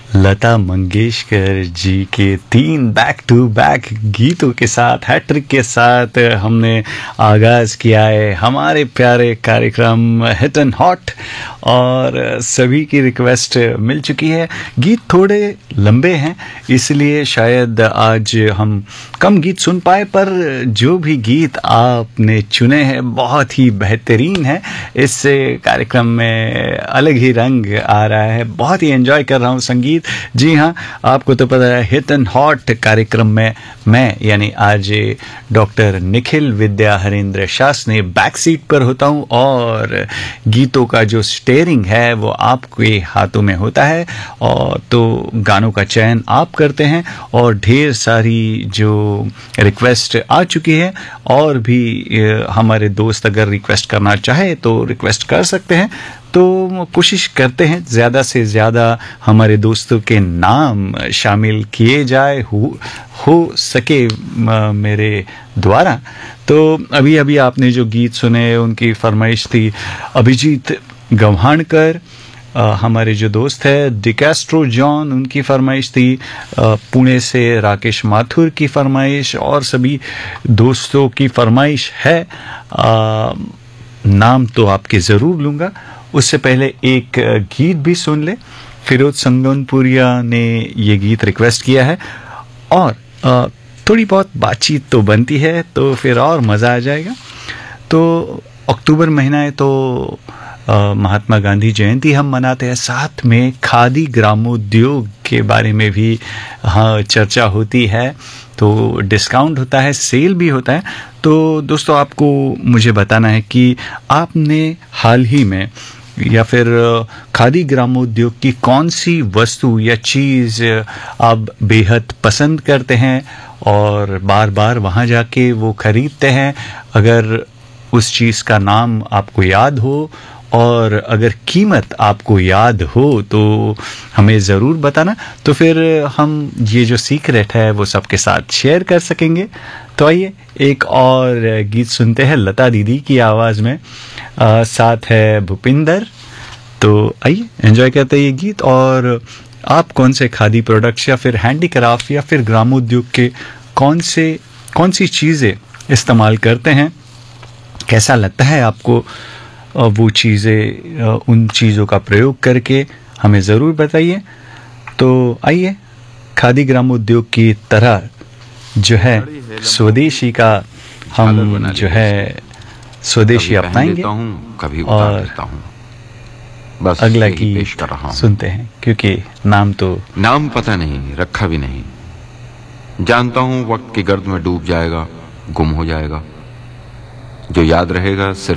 लता मंगेशकर जी के 3 back to back गीतों के साथ, हैट्रिक के साथ हमने आगाज़ किया है हमारे प्यारे कार्यक्रम हिट एंड हॉट। और सभी की रिक्वेस्ट मिल चुकी है। गीत थोड़े लंबे हैं इसलिए शायद आज हम कम गीत सुन पाए, पर जो भी गीत आपने चुने हैं बहुत ही बेहतरीन है। इस कार्यक्रम में अलग ही रंग आ रहा है, बहुत ही एंजॉय कर रहा हूँ संगीत। जी हाँ, आपको तो पता है हिट एंड हॉट कार्यक्रम में मैं यानी आरजे डॉक्टर निखिल विद्या हरेंद्र शास्त्री बैक सीट पर होता हूँ और गीतों का जो स्टेयरिंग है वो आपके हाथों में होता है। और तो गानों का चयन आप करते हैं और ढेर सारी जो रिक्वेस्ट आ चुकी है और भी हमारे दोस्त अगर रिक्वेस्ट करना चाहे तो रिक्वेस्ट कर सकते हैं। तो कोशिश करते हैं ज़्यादा से ज़्यादा हमारे दोस्तों के नाम शामिल किए जाए हो सके मेरे द्वारा। तो अभी अभी आपने जो गीत सुने उनकी फरमाइश थी अभिजीत गव्हाणकर, हमारे जो दोस्त है डिकैस्ट्रो जॉन, उनकी फरमाइश थी। पुणे से राकेश माथुर की फरमाइश और सभी दोस्तों की फरमाइश है। नाम तो आपके ज़रूर लूँगा, उससे पहले एक गीत भी सुन ले। फिरोज संगनपुरिया ने ये गीत रिक्वेस्ट किया है और थोड़ी बहुत बातचीत तो बनती है तो फिर और मज़ा आ जाएगा। तो अक्टूबर महीना है तो महात्मा गांधी जयंती हम मनाते हैं, साथ में खादी ग्रामोद्योग के बारे में भी हाँ चर्चा होती है। तो डिस्काउंट होता है, सेल भी होता है। तो दोस्तों आपको मुझे बताना है कि आपने हाल ही में या फिर खादी ग्रामोद्योग की कौन सी वस्तु या चीज़ आप बेहद पसंद करते हैं और बार बार वहाँ जाके वो खरीदते हैं। अगर उस चीज़ का नाम आपको याद हो और अगर कीमत आपको याद हो तो हमें ज़रूर बताना, तो फिर हम ये जो सीक्रेट है वो सबके साथ शेयर कर सकेंगे। तो आइए एक और गीत सुनते हैं लता दीदी की आवाज़ में, साथ है भूपिंदर। तो आइए एंजॉय करते हैं ये गीत। और आप कौन से खादी प्रोडक्ट्स या फिर हैंडीक्राफ्ट या फिर ग्रामोद्योग के कौन सी चीज़ें इस्तेमाल करते हैं, कैसा लगता है आपको वो चीज़ें, उन चीज़ों का प्रयोग करके हमें ज़रूर बताइए। तो आइए खादी ग्रामोद्योग की तरह जो है स्वदेशी का हम जो है स्वदेशी अपनाएंगे और बस अगला यही पेश गीत कर रहा हूं। सुनते हैं क्योंकि नाम पता नहीं, रखा भी नहीं। जानता हूं वक्त की गर्द में डूब जाएगा, गुम हो जाएगा। जो याद रहेगा सिर्फ